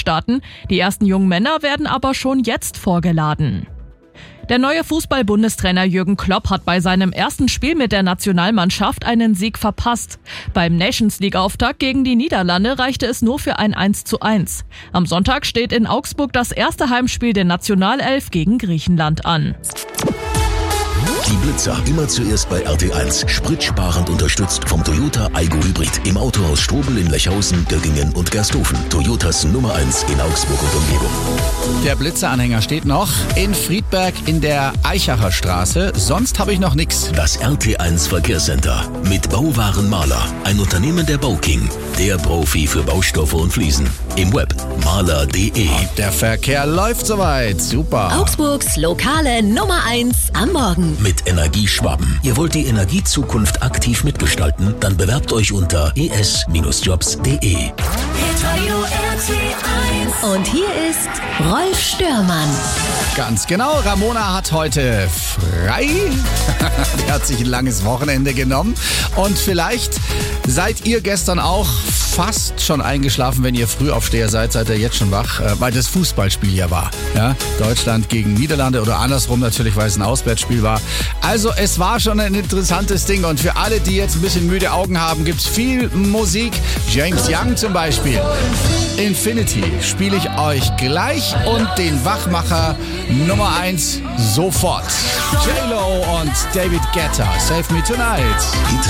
Südstaaten. Die ersten jungen Männer werden aber schon jetzt vorgeladen. Der neue Fußball-Bundestrainer Jürgen Klopp hat bei seinem ersten Spiel mit der Nationalmannschaft einen Sieg verpasst. Beim Nations-League-Auftakt gegen die Niederlande reichte es nur für ein 1:1. Am Sonntag steht in Augsburg das erste Heimspiel der Nationalelf gegen Griechenland an. Die Blitzer immer zuerst bei RT1. Spritsparend unterstützt vom Toyota Aygo Hybrid. Im Autohaus Strobel in Lechhausen, Göggingen und Gersthofen. Toyotas Nummer 1 in Augsburg und Umgebung. Der Blitzeranhänger steht noch in Friedberg in der Eichacher Straße. Sonst habe ich noch nichts. Das RT1 Verkehrscenter mit Bauwaren Maler. Ein Unternehmen der Bauking. Der Profi für Baustoffe und Fliesen. Im Web maler.de. Der Verkehr läuft soweit. Super. Augsburgs lokale Nummer 1 am Morgen. Mit Energieschwaben. Ihr wollt die Energiezukunft aktiv mitgestalten? Dann bewerbt euch unter es-jobs.de. Und hier ist Rolf Störmann. Ganz genau, Ramona hat heute frei. Die hat sich ein langes Wochenende genommen. Und vielleicht seid ihr gestern auch fast schon eingeschlafen, wenn ihr Frühaufsteher seid ihr jetzt schon wach, weil das Fußballspiel ja war. Ja? Deutschland gegen Niederlande oder andersrum natürlich, weil es ein Auswärtsspiel war. Also es war schon ein interessantes Ding und für alle, die jetzt ein bisschen müde Augen haben, gibt's viel Musik. James Young zum Beispiel. Infinity spiele ich euch gleich und den Wachmacher Nummer 1 sofort. J-Lo und David Guetta, Save Me Tonight.